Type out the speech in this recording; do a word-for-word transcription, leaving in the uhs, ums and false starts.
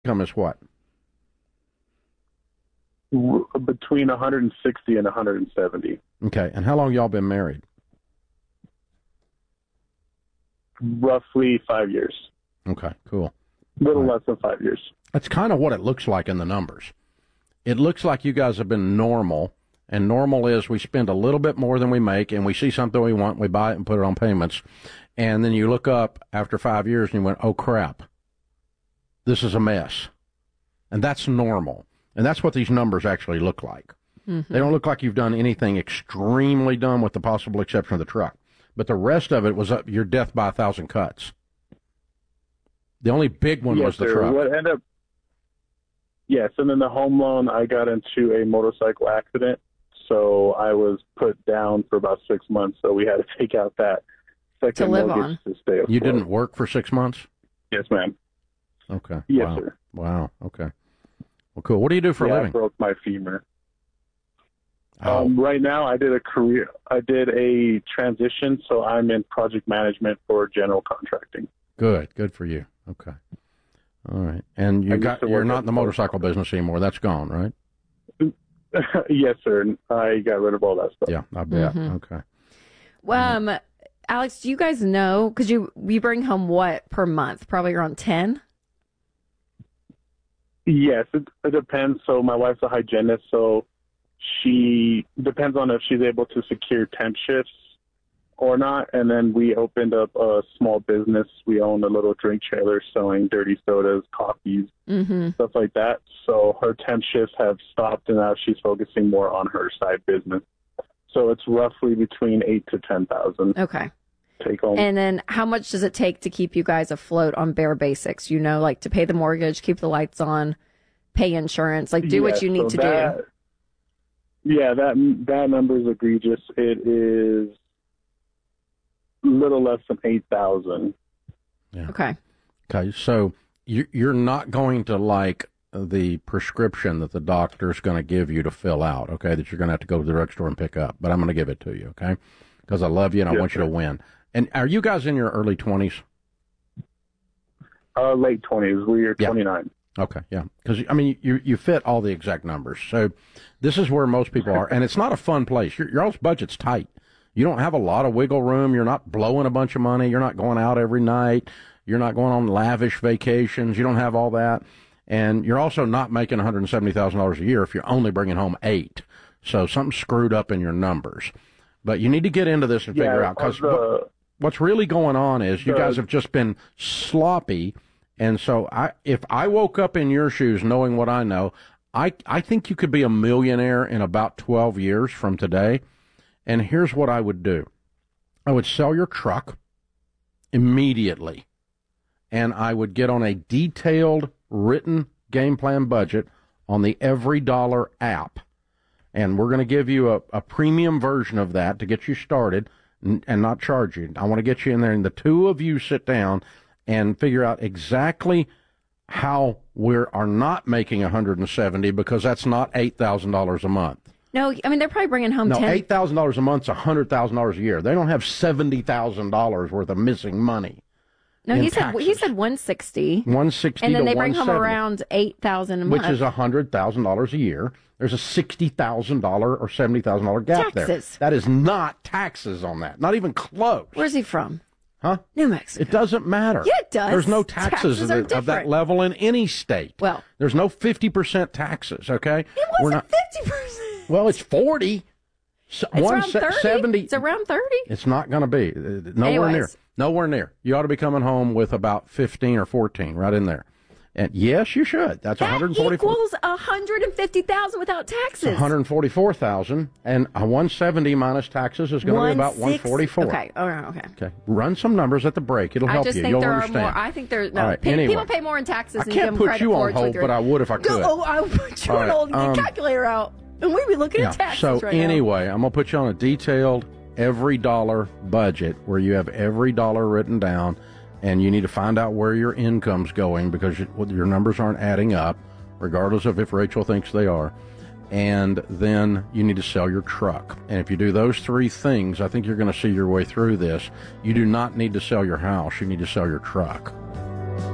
income is what? Between one hundred sixty and one hundred seventy. Okay, and how long y'all been married? Roughly five years. Okay, cool. A little right. less than five years. That's kind of what it looks like in the numbers. It looks like you guys have been normal, and normal is we spend a little bit more than we make, and we see something we want, we buy it and put it on payments, and then you look up after five years and you went, oh, crap, this is a mess. And that's normal. And that's what these numbers actually look like. Mm-hmm. They don't look like you've done anything extremely dumb with the possible exception of the truck. But the rest of it was uh, your death by a thousand cuts. The only big one yes, was the sir. truck. What ended up, yes, and then the home loan, I got into a motorcycle accident, so I was put down for about six months, so we had to take out that second to live mortgage on. to stay afloat. You didn't work for six months? Yes, ma'am. Okay. Yes, wow. sir. Wow, okay. Well, cool. What do you do for yeah, a living? I broke my femur. Oh. Um, right now, I did a career. I did a transition, so I'm in project management for general contracting. Good, good for you. Okay, all right. And you I got you're not in the motorcycle business anymore. That's gone, right? Yes, sir. I got rid of all that stuff. Yeah, I bet. Mm-hmm. Okay. Well, um, Alex, do you guys know? Because you you bring home what per month? Probably around ten. Yes, it, it depends. So my wife's a hygienist, so she depends on if she's able to secure temp shifts or not. And then we opened up a small business. We own a little drink trailer selling dirty sodas, coffees, mm-hmm. stuff like that. So her temp shifts have stopped, and now she's focusing more on her side business. So it's roughly between eight to ten thousand. Okay. Take home. And then how much does it take to keep you guys afloat on bare basics? You know, like to pay the mortgage, keep the lights on, pay insurance, like do yeah, what you need so to that, do. Yeah, that that number is egregious. It is a little less than eight thousand. Yeah. Okay. Okay. So you you're not going to like the prescription that the doctor's going to give you to fill out. Okay, that you're going to have to go to the drugstore and pick up. But I'm going to give it to you. Okay, because I love you and I yes, want you sir. to win. And are you guys in your early twenties? Uh, late twenties. We're yeah. twenty-nine. Okay, yeah, because I mean, you you fit all the exact numbers. So this is where most people are, and it's not a fun place. Your your all's budget's tight. You don't have a lot of wiggle room. You're not blowing a bunch of money. You're not going out every night. You're not going on lavish vacations. You don't have all that, and you're also not making one hundred seventy thousand dollars a year if you're only bringing home eight. So something's screwed up in your numbers. But you need to get into this and yeah, figure out because what, what's really going on is you the, guys have just been sloppy. And so I, if I woke up in your shoes knowing what I know, I, I think you could be a millionaire in about twelve years from today. And here's what I would do. I would sell your truck immediately. And I would get on a detailed written game plan budget on the Every Dollar app. And we're going to give you a, a premium version of that to get you started and, and not charge you. I want to get you in there and the two of you sit down and figure out exactly how we are not making one hundred seventy because that's not eight thousand dollars a month. No, I mean, they're probably bringing home no, ten. eight thousand dollars a month is one hundred thousand dollars a year. They don't have seventy thousand dollars worth of missing money. No, he said he said one sixty. one sixty and then to they bring home one seventy, around eight thousand a month. which is one hundred thousand dollars a year. There's a sixty thousand dollars or seventy thousand dollars gap taxes. there. That is not taxes on that. Not even close. Where's he from? Huh? New Mexico. It doesn't matter. Yeah, it does. There's no taxes, Taxes of, are of that different. level in any state. Well, there's no fifty percent taxes, okay? It wasn't fifty percent. Well, it's forty. So, it's one around thirty. seventy. It's around thirty. It's not going to be. Uh, nowhere Anyways. near. Nowhere near. You ought to be coming home with about fifteen or fourteen right in there. And yes, you should. That's that one hundred forty-four. equals one hundred fifty thousand without taxes. one hundred forty-four thousand, and a one seventy minus taxes is going to be about one forty-four. Okay, all right, okay. Okay, run some numbers at the break. It'll help I just you. think You'll there understand. are more. I think there's no. All right, pay, anyway. People pay more in taxes. I than can't you give put them credit you for on at hold, twenty-three. but I would if I could. No, I would put you All on right, hold and get um, a calculator out, and we'd be looking Yeah. at taxes So right anyway, I'm gonna put you on a detailed every dollar budget where you have every dollar written down, and you need to find out where your income's going because you, well, your numbers aren't adding up, regardless of if Rachel thinks they are. And then you need to sell your truck. And if you do those three things, I think you're going to see your way through this. You do not need to sell your house. You need to sell your truck.